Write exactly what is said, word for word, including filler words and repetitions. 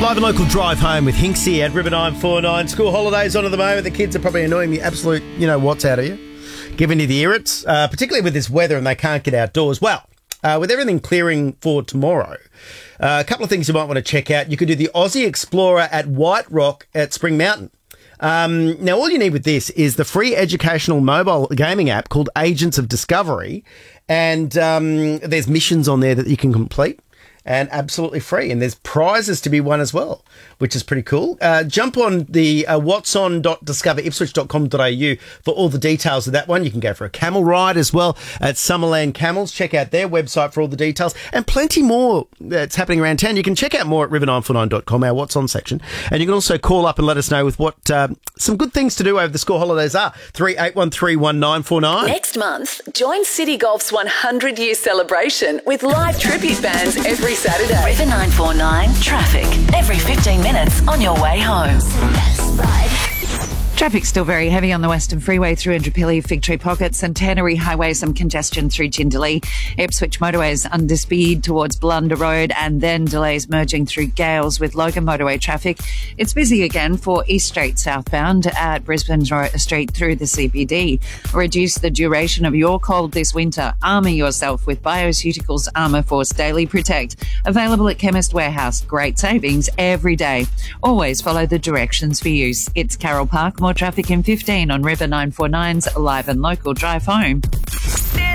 Live and local drive home with Hinksy at River nine four nine. School holidays on at the moment. The kids are probably annoying the absolute, you know, what's out of you. Giving you the irrits, uh, particularly with this weather and they can't get outdoors. Well, uh, with everything clearing for tomorrow, uh, a couple of things you might want to check out. You could do the Aussie Explorer at White Rock at Spring Mountain. Um, now, all you need with this is the free educational mobile gaming app called Agents of Discovery. And um, there's missions on there that you can complete. And absolutely free. And there's prizes to be won as well, which is pretty cool. Uh, jump on the uh, whatson dot discover ipswich dot com dot a u for all the details of that one. You can go for a camel ride as well at Summerland Camels. Check out their website for all the details and plenty more that's happening around town. You can check out more at river nine four nine dot com, our What's On section. And you can also call up and let us know with what uh, some good things to do over the school holidays are. three eight one three one nine four nine. Next month, join City Golf's one hundred year celebration with live tribute bands every Saturday. River nine four nine traffic every fifteen minutes on your way home. Traffic's still very heavy on the Western Freeway through Indooroopilly, Fig Tree Pocket, Centenary Highway, some congestion through Jindalee, Ipswich Motorways under speed towards Blunder Road, and then delays merging through Gales with Logan Motorway traffic. It's busy again for East Street southbound at Brisbane Street through the C B D. Reduce the duration of your cold this winter. Armour yourself with Bioceuticals Armour Force Daily Protect. Available at Chemist Warehouse. Great savings every day. Always follow the directions for use. It's Carroll Park. More traffic in fifteen on River nine four nine's Live and Local Drive Home.